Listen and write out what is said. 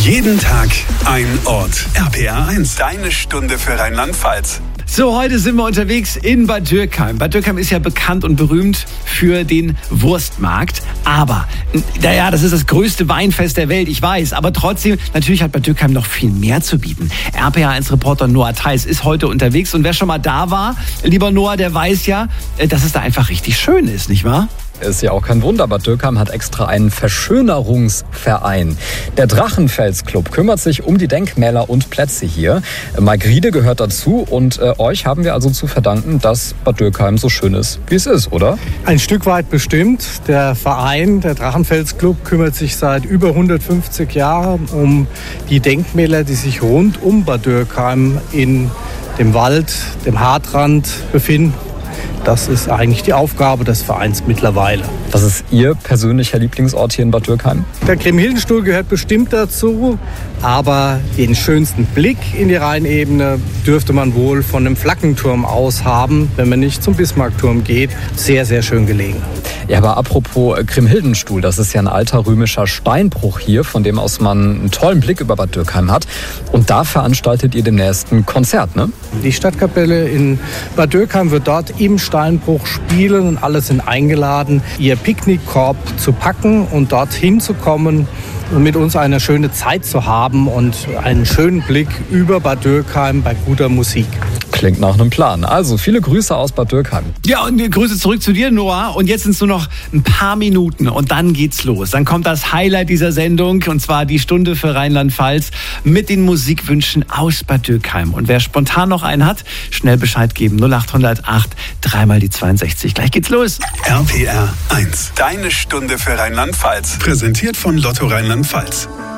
Jeden Tag ein Ort. RPR 1, deine Stunde für Rheinland-Pfalz. So, heute sind wir unterwegs in Bad Dürkheim. Bad Dürkheim ist ja bekannt und berühmt für den Wurstmarkt. Aber, naja, das ist das größte Weinfest der Welt, ich weiß. Aber trotzdem, natürlich hat Bad Dürkheim noch viel mehr zu bieten. RPR1-Reporter Noah Theis ist heute unterwegs. Und wer schon mal da war, lieber Noah, der weiß ja, dass es da einfach richtig schön ist, nicht wahr? Ist ja auch kein Wunder, Bad Dürkheim hat extra einen Verschönerungsverein. Der Drachenfels-Club kümmert sich um die Denkmäler und Plätze hier. Mike Riede gehört dazu und euch haben wir also zu verdanken, dass Bad Dürkheim so schön ist, wie es ist, oder? Ein Stück weit bestimmt. Der Verein, der Drachenfels-Club, kümmert sich seit über 150 Jahren um die Denkmäler, die sich rund um Bad Dürkheim in dem Wald, dem Hartrand befinden. Das ist eigentlich die Aufgabe des Vereins mittlerweile. Was ist Ihr persönlicher Lieblingsort hier in Bad Dürkheim? Der Kriemhildenstuhl gehört bestimmt dazu, aber den schönsten Blick in die Rheinebene dürfte man wohl von dem Flackenturm aus haben, wenn man nicht zum Bismarckturm geht. Sehr, sehr schön gelegen. Ja, aber apropos Kriemhildenstuhl, das ist ja ein alter römischer Steinbruch hier, von dem aus man einen tollen Blick über Bad Dürkheim hat. Und da veranstaltet ihr demnächst ein Konzert, ne? Die Stadtkapelle in Bad Dürkheim wird dort im Steinbruch spielen und alle sind eingeladen, ihr Picknickkorb zu packen und dorthin zu kommen und mit uns eine schöne Zeit zu haben und einen schönen Blick über Bad Dürkheim bei guter Musik. Klingt nach einem Plan. Also viele Grüße aus Bad Dürkheim. Ja, und Grüße zurück zu dir, Noah. Und jetzt sind es nur noch ein paar Minuten und dann geht's los. Dann kommt das Highlight dieser Sendung und zwar die Stunde für Rheinland-Pfalz mit den Musikwünschen aus Bad Dürkheim. Und wer spontan noch einen hat, schnell Bescheid geben. 0808 3 die 62. Gleich geht's los. RPR 1, deine Stunde für Rheinland-Pfalz. Präsentiert von Lotto Rheinland-Pfalz.